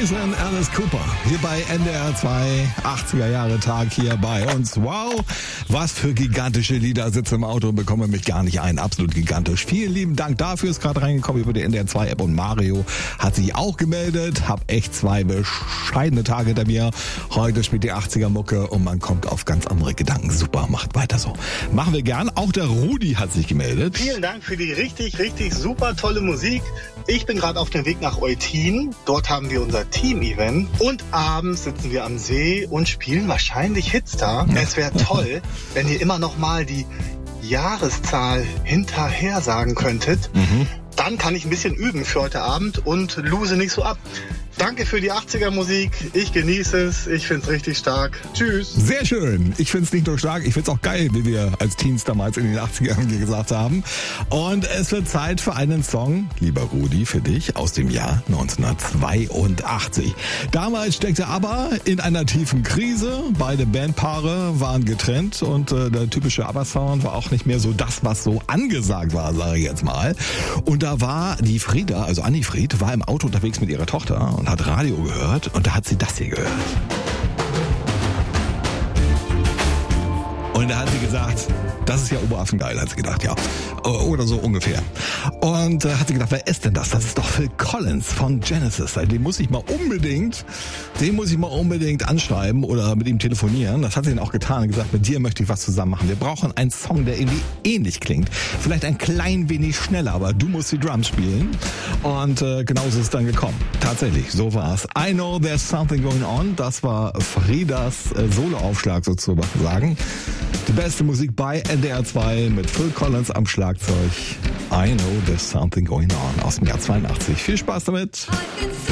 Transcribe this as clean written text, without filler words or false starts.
Poison, Alice Cooper. Hier bei NDR 2, 80er Jahre Tag hier bei uns. Wow, was für gigantische Lieder. Sitze im Auto und bekomme mich gar nicht ein. Absolut gigantisch. Vielen lieben Dank dafür. Ist gerade reingekommen über die NDR 2 App und Mario hat sich auch gemeldet. Hab echt 2 bescheidene Tage hinter mir. Heute spielt die 80er Mucke und man kommt auf ganz andere Gedanken. Super, macht weiter so. Machen wir gern. Auch der Rudi hat sich gemeldet. Vielen Dank für die richtig super tolle Musik. Ich bin gerade auf dem Weg nach Eutin. Dort haben wir unser Team-Event. Und abends sitzen wir am See und spielen wahrscheinlich Hitstar. Es wäre toll, wenn ihr immer noch mal die Jahreszahl hinterher sagen könntet. Dann kann ich ein bisschen üben für heute Abend und lose nicht so ab. Danke für die 80er Musik. Ich genieße es. Ich finde es richtig stark. Tschüss. Sehr schön. Ich finde es nicht nur stark, ich finde es auch geil, wie wir als Teens damals in den 80ern gesagt haben. Und es wird Zeit für einen Song, lieber Rudi, für dich aus dem Jahr 1982. Damals steckte ABBA in einer tiefen Krise. Beide Bandpaare waren getrennt und der typische ABBA-Sound war auch nicht mehr so das, was so angesagt war, sage ich jetzt mal. Und da war die Frieda, also Anni Fried, war im Auto unterwegs mit ihrer Tochter und hat Radio gehört und da hat sie das hier gehört. Und da hat sie gesagt, das ist ja Oberaffengeil, hat sie gedacht, ja. Oder so ungefähr. Und hat sie gedacht, wer ist denn das? Das ist doch Phil Collins von Genesis. Den muss ich mal unbedingt anschreiben oder mit ihm telefonieren. Das hat sie dann auch getan und gesagt, mit dir möchte ich was zusammen machen. Wir brauchen einen Song, der irgendwie ähnlich klingt. Vielleicht ein klein wenig schneller, aber du musst die Drums spielen. Und genauso ist es dann gekommen. Tatsächlich, so war es. I Know There's Something Going On. Das war Friedas Soloaufschlag sozusagen. Die beste Musik bei NDR 2 mit Phil Collins am Schlagzeug. I Know There's Something Going On aus dem Jahr 82. Viel Spaß damit.